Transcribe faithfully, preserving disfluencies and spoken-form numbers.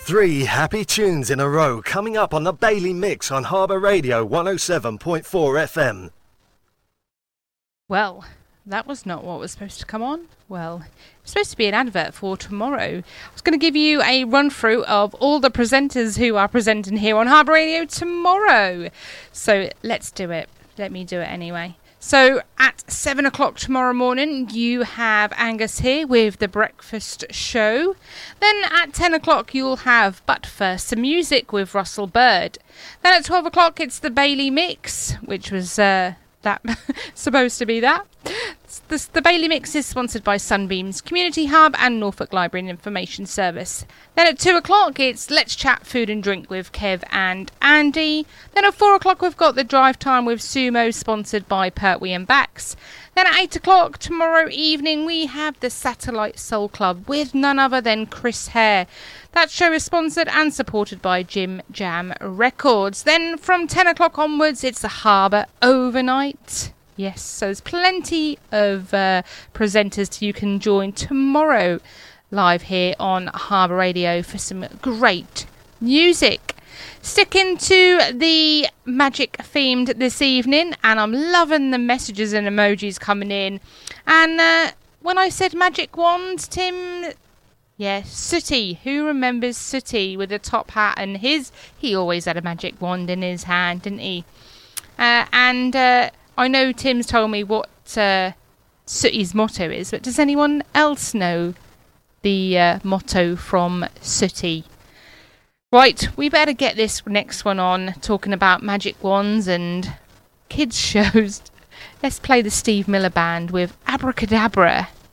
Three happy tunes in a row coming up on the Bailey Mix on Harbour Radio one oh seven point four F M. Well, that was not what was supposed to come on. Well, it's supposed to be an advert for tomorrow. I was going to give you a run-through of all the presenters who are presenting here on Harbour Radio tomorrow. So let's do it. Let me do it anyway. So at seven o'clock tomorrow morning, you have Angus here with The Breakfast Show. Then at ten o'clock, you'll have But First Some Music with Russell Bird. Then at twelve o'clock, it's the Bailey Mix, which was uh, that supposed to be that. The, the Bailey Mix is sponsored by Sunbeams Community Hub and Norfolk Library and Information Service. Then at two o'clock, it's Let's Chat Food and Drink with Kev and Andy. Then at four o'clock, we've got the Drive Time with Sumo, sponsored by Pertwee and Bax. Then at eight o'clock tomorrow evening, we have the Satellite Soul Club with none other than Chris Hare. That show is sponsored and supported by Jim Jam Records. Then from ten o'clock onwards, it's the Harbour Overnight. Yes, so there's plenty of uh, presenters you can join tomorrow live here on Harbour Radio for some great music. Sticking to the magic themed this evening, and I'm loving the messages and emojis coming in. And uh, when I said magic wand, Tim, yeah, Sooty. Who remembers Sooty with a top hat and his? He always had a magic wand in his hand, didn't he? Uh, and uh, I know Tim's told me what uh, Sooty's motto is, but does anyone else know the uh, motto from Sooty? Right, we better get this next one on, talking about magic wands and kids shows. Let's play the Steve Miller Band with Abracadabra.